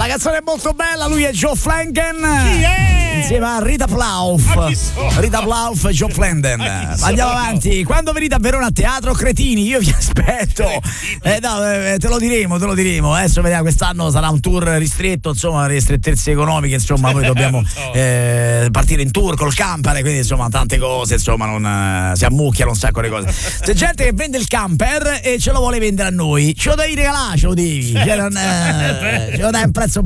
canzone è molto bella, lui è Joe Flanken. Chi è? Insieme a Rita Plauf. Rita Plauf e Joe Flanken. Andiamo avanti. Quando venite a Verona a teatro, cretini, io vi aspetto. Te lo diremo. Adesso vediamo, quest'anno sarà un tour ristretto, insomma, ristrettezze economiche, insomma, noi dobbiamo partire in tour col camper, quindi insomma tante cose, insomma, non si ammucchiano un sacco di cose. C'è gente che vende il camper e ce lo vuole vendere a noi, ce lo devi regalare, ce lo devi, ce lo dai a un prezzo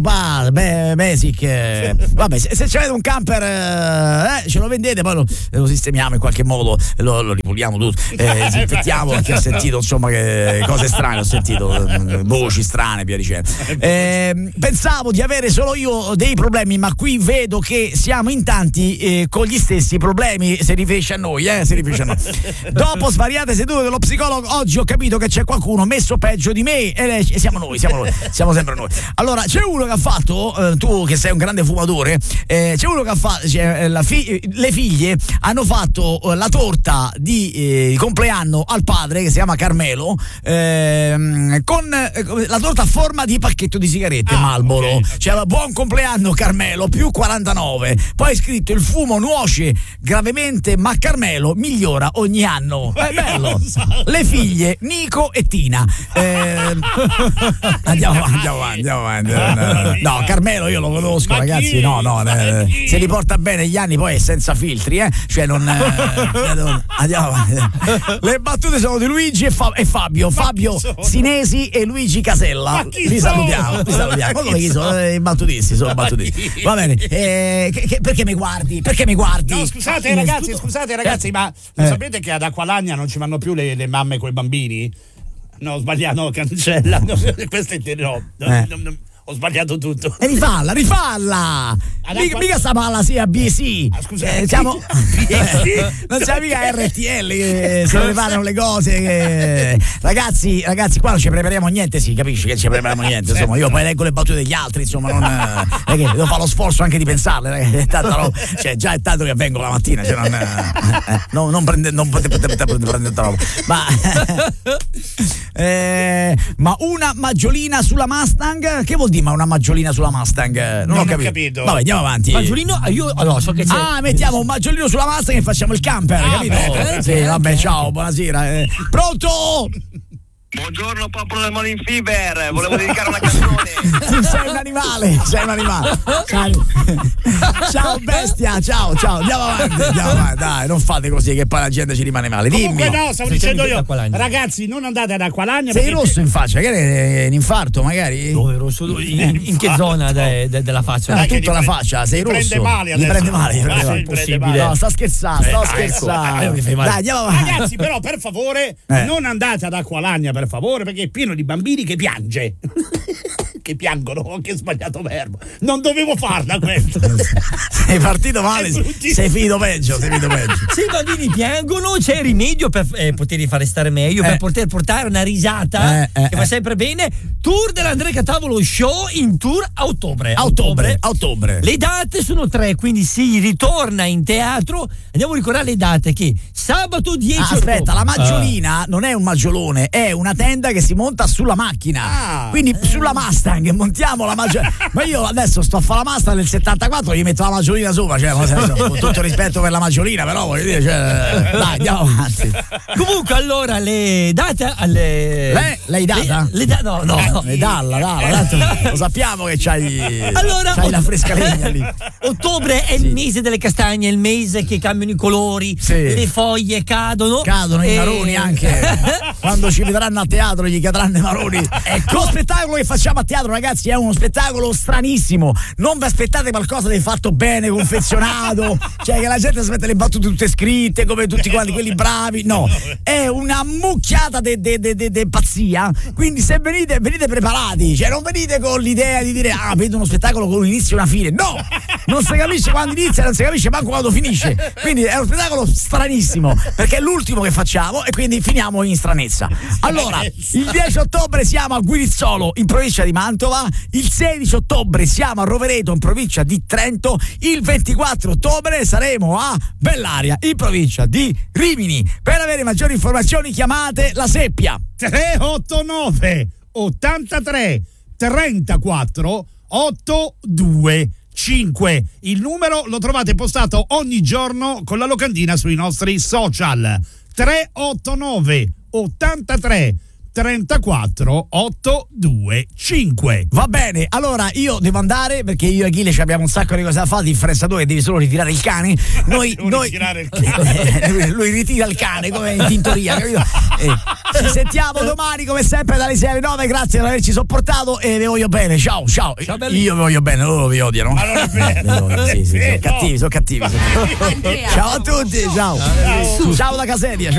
basic. Vabbè, se c'avete un camper ce lo vendete, poi lo sistemiamo in qualche modo, lo ripuliamo tutto, disinfettiamo, perché ho sentito insomma che cose strane, ho sentito voci strane, via dicendo. Pensavo di avere solo io dei problemi, ma qui vedo che siamo in tanti con gli stessi problemi. Si riferisce a noi. Dopo svariate sedute dello psicologo, oggi ho capito che c'è qualcuno messo peggio di me e siamo noi, siamo sempre noi. Allora, c'è uno che ha fatto, tu che sei un grande fumatore, c'è uno che ha fatto, le figlie hanno fatto la torta di compleanno al padre, che si chiama Carmelo, con la torta a forma di pacchetto di sigarette Marlboro. Okay. C'era buon compleanno Carmelo, più 49. Poi è scritto: il fumo nuoce gravemente, ma Carmelo migliora ogni anno. È bello. Le figlie Nico e Tina. Andiamo avanti. No, Carmelo io lo conosco, ma ragazzi. No, se li porta bene gli anni, poi è senza filtri, cioè non. Andiamo avanti. Le battute sono di Luigi e Fabio Sinesi e Luigi Casella. Li salutiamo. Sono battutisti. Va bene. Perché mi guardi? No, scusate ragazzi, ma sapete che ad Acqualagna non ci vanno più le mamme coi bambini? No, ho sbagliato, cancella. Questo è ho sbagliato tutto. E rifalla! Mica sta palla sia ABC. Siamo non siamo mica RTL che se preparano le cose. Ragazzi, qua non ci prepariamo niente, sì, capisci che ci prepariamo niente. Insomma, io poi leggo le battute degli altri, insomma, non è che devo fare lo sforzo anche di pensarle, è tanta roba. Cioè, già è tanto che vengo la mattina, cioè non potete prendere roba. Ma una maggiolina sulla Mustang? Che vuol dire ma una maggiolina sulla Mustang? Non ho capito. Vabbè, andiamo avanti. Maggiolino, io so che c'è. Mettiamo un maggiolino sulla Mustang e facciamo il camper, capito? Sì, vabbè, ciao, buonasera. Pronto? Buongiorno popolo del Morning Fever, volevo dedicare una canzone. Sei un animale. Ciao bestia, ciao. Andiamo avanti, dai, non fate così che poi la gente ci rimane male. Dimmi. Comunque no, stavo dicendo io, ragazzi, non andate ad Acqualagna. Sei rosso in faccia, che è un infarto magari? Dove rosso? In che zona della faccia? Tutta la faccia, sei rosso. Mi prende male. È impossibile. No, sto scherzando. Dai, andiamo avanti. Ragazzi, però per favore non andate ad Acqualagna, per favore, perché è pieno di bambini che piange. Che piangono, ho anche sbagliato verbo. Non dovevo farla questa. Sei partito male, sei finito peggio. Se i bambini piangono, c'è il rimedio per poterli fare stare meglio, per poter portare una risata che va sempre bene. Tour dell'Andrea Catavolo Show in tour a ottobre. Le date sono 3, quindi si ritorna in teatro. Andiamo a ricordare le date, che sabato 10 ottobre. Aspetta, la maggiolina non è un maggiolone, è una tenda che si monta sulla macchina. Quindi sulla Mustang montiamo la maggiolina. Ma io adesso sto a fare la Mustang del 74, gli metto la maggiolina sopra, cioè, con tutto rispetto per la maggiolina, però voglio dire, dai, andiamo avanti. Comunque, allora, le date lei data? No. Dalla, tanto lo sappiamo che c'hai la fresca legna lì. Ottobre è il mese delle castagne, è il mese che cambiano i colori, le foglie cadono i maroni anche. Quando ci vedranno a teatro gli cadranno i maroni. Lo spettacolo che facciamo a teatro, ragazzi, è uno spettacolo stranissimo. Non vi aspettate qualcosa di fatto bene, confezionato, cioè che la gente aspetta le battute tutte scritte come tutti quanti quelli bravi. No, è una mucchiata de pazzia. Quindi se venite preparati, cioè non venite con l'idea di dire vedo uno spettacolo con un inizio e una fine. No, non si capisce quando inizia, non si capisce manco quando finisce. Quindi è uno spettacolo stranissimo, perché è l'ultimo che facciamo e quindi finiamo in stranezza. Allora, il 10 ottobre siamo a Guirizzolo in provincia di Mantova, il 16 ottobre siamo a Rovereto in provincia di Trento, il 24 ottobre saremo a Bellaria in provincia di Rimini. Per avere maggiori informazioni chiamate la Seppia 389 83 34 825. Il numero lo trovate postato ogni giorno con la locandina sui nostri social. 389 83 34 825. Va bene, allora io devo andare perché io e Achille abbiamo un sacco di cose da fare. A differenza tua che devi solo ritirare il cane. Noi ritirare il cane. lui ritira il cane come in tintoria, capito? Ci sentiamo domani come sempre dalle 6 alle 9. Grazie per averci sopportato e vi voglio bene. Ciao. Io vi voglio bene, loro vi odiano. Ma non è vero. Sì, sono cattivi. Ciao a tutti, ciao da Caseria.